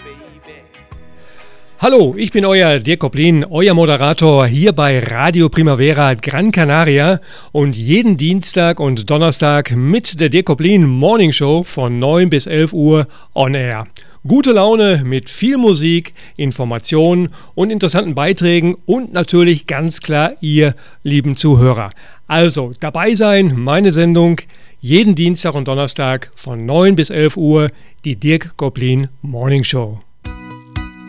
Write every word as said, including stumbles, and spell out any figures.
Hallo, ich bin euer Dirk Koplin, euer Moderator hier bei Radio Primavera Gran Canaria und jeden Dienstag und Donnerstag mit der Dirk Koplin Morning Show von neun bis elf Uhr on air. Gute Laune mit viel Musik, Informationen und interessanten Beiträgen und natürlich ganz klar ihr lieben Zuhörer. Also dabei sein, meine Sendung, jeden Dienstag und Donnerstag von neun bis elf Uhr, die Dirk Koplin Morning Show.